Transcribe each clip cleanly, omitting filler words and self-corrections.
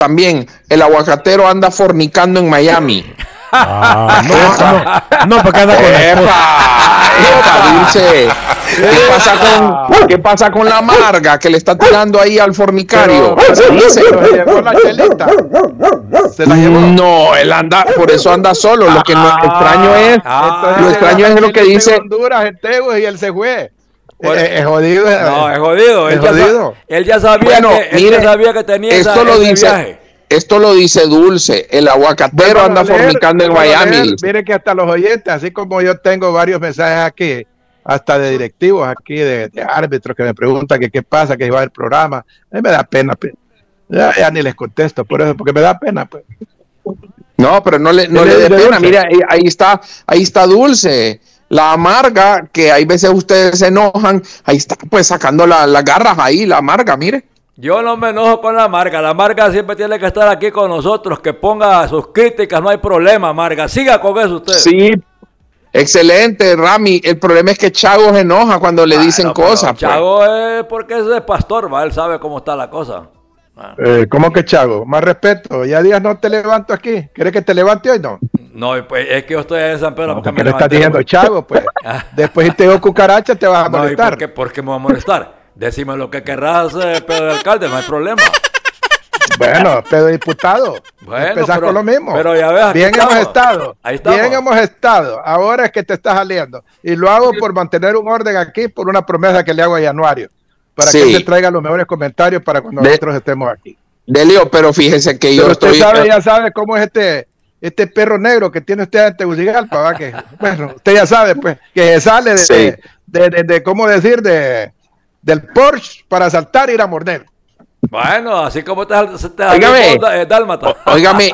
también el aguacatero anda fornicando en Miami. No, porque anda con ¡Epa, Dulce! ¿Qué pasa con la Marga que le está tirando ahí al fornicario? Se lo llevó la chelita. Se la llevó. No, él anda, por eso anda solo. Lo que extraño es, lo extraño es lo que dice Honduras, el Tegus, y él se fue. Es jodido. No, es jodido. Él ya sabía que tenía esto lo ese dice. viaje. Esto lo dice Dulce, el aguacatero anda fornicando en Miami. Miren que hasta los oyentes, así como yo tengo varios mensajes aquí, hasta de directivos aquí, de árbitros que me preguntan que qué pasa, que iba a haber programa. A mí me da pena, pues. Ya ni les contesto por eso, porque me da pena, pues. No, pero no le dé pena. Mira, ahí está Dulce. La Amarga, que hay veces ustedes se enojan, ahí está pues sacando las garras ahí, la Amarga, mire. Yo no me enojo con la Marga siempre tiene que estar aquí con nosotros, que ponga sus críticas, no hay problema, Marga, siga con eso usted. Sí, excelente, Rami. El problema es que Chago se enoja cuando le dicen cosas. Chago pues. Es porque es de pastor, ¿va? Él sabe cómo está la cosa. ¿Cómo que Chago? Más respeto, ya días no te levanto aquí. ¿Quieres que te levante hoy? No, pues es que yo estoy en San Pedro. Porque me estás diciendo pues. Chago, pues. Después si te digo cucaracha te vas a molestar. ¿Por qué me va a molestar? Decime lo que querrás, Pedro de Alcalde, no hay problema. Bueno, Pedro diputado. Bueno, empezás con lo mismo. Pero ya ves, bien hemos estado. Ahí estamos. Bien hemos estado. Ahora es que te estás saliendo. Y lo hago por mantener un orden aquí, por una promesa que le hago a Januario. Para que él se traiga los mejores comentarios para cuando nosotros estemos aquí. Delio, pero fíjese que yo usted ya sabe cómo es este perro negro que tiene usted en Tegucigalpa, ¿va? Que, bueno, usted ya sabe, pues, que sale de ¿cómo decir? Del Porsche para saltar y ir a morder. Bueno, así como te Dálmata. Óigame,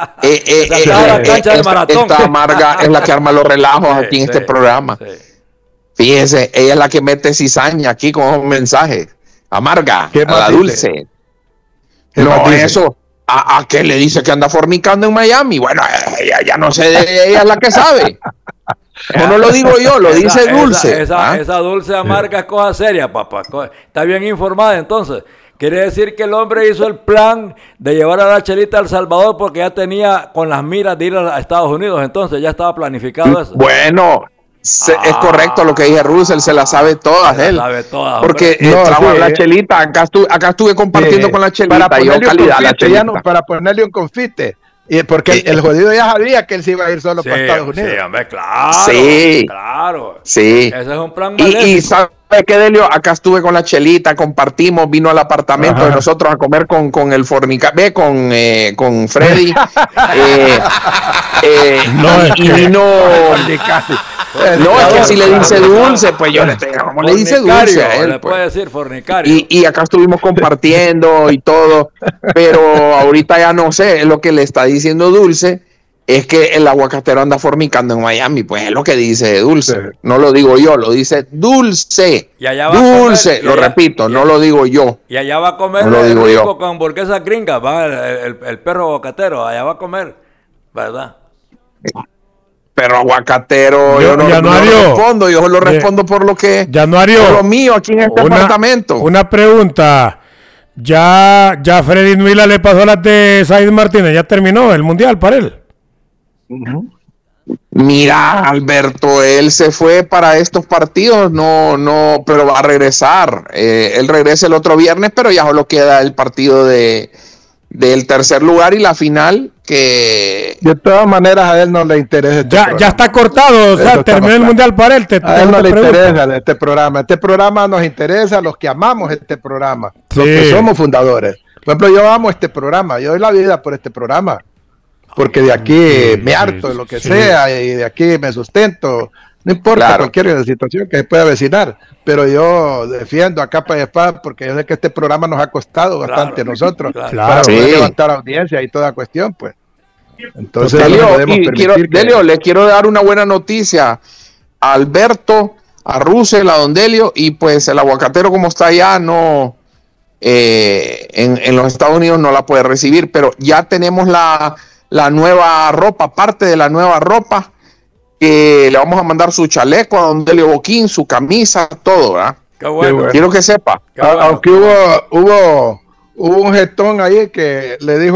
esta Amarga es la que arma los relajos aquí en este programa. Sí. Fíjese, ella es la que mete cizaña aquí con un mensaje. Amarga, a la Dulce. No, eso. ¿A qué le dice que anda fornicando en Miami? Bueno, ella ya no sé, ella es la que sabe. O no lo digo yo, lo dice Dulce. Esa Dulce Amarga es cosa seria, papá. Está bien informada, entonces. Quiere decir que el hombre hizo el plan de llevar a la Chelita a El Salvador porque ya tenía con las miras de ir a Estados Unidos, entonces ya estaba planificado eso. Bueno, es correcto lo que dije Russell, se la sabe todas él. Sabe todas, porque trajo a la Chelita, acá estuve compartiendo con la Chelita. Para ponerle un confite. Y porque el jodido ya sabía que él se iba a ir solo para Estados Unidos. Sí, hombre, claro. Sí. Claro. Sí. Ese es un plan y ¿sabe qué, Delio? Acá estuve con la Chelita, compartimos, vino al apartamento de nosotros a comer con el fornicario, con Freddy. Y vino... No, es que si le dice Dulce, pues yo le digo, ¿cómo le dice Dulce a él? Le puede decir fornicario. Y acá estuvimos compartiendo y todo, pero ahorita ya no sé, lo que le está diciendo Dulce es que el aguacatero anda fornicando en Miami, pues es lo que dice Dulce, no lo digo yo, lo dice Dulce. Y allá va Dulce, lo repito, no lo digo yo. Y allá va a comer con hamburguesas gringas, va el perro aguacatero, allá va a comer, ¿verdad? Pero aguacatero, yo no respondo, yo lo respondo por lo que por lo mío aquí en este apartamento. Una pregunta, ya Freddy Nuila le pasó las de Said Martínez, ya terminó el mundial para él. Mira, Alberto, él se fue para estos partidos, no, pero va a regresar. Él regresa el otro viernes, pero ya solo queda el partido del tercer lugar y la final, que de todas maneras a él no le interesa ya está cortado, o sea, terminó el mundial para él. A él no le interesa este programa nos interesa a los que amamos este programa, los que somos fundadores. Por ejemplo, yo amo este programa, yo doy la vida por este programa, porque de aquí me harto de lo que sea y de aquí me sustento. No importa cualquier situación que se pueda avecinar, pero yo defiendo a capa y espada porque yo sé que este programa nos ha costado bastante a nosotros para poder levantar audiencia y toda cuestión, pues. Entonces, Delio, le quiero dar una buena noticia a Alberto, a Russell, a Don Delio, y pues el aguacatero como está allá, no en los Estados Unidos no la puede recibir, pero ya tenemos la nueva ropa, parte de la nueva ropa, que le vamos a mandar su chaleco a Don Delio Boquín, su camisa, todo, ¿verdad? Qué bueno. Quiero que sepa. Aunque hubo hubo un gestón ahí que le dijo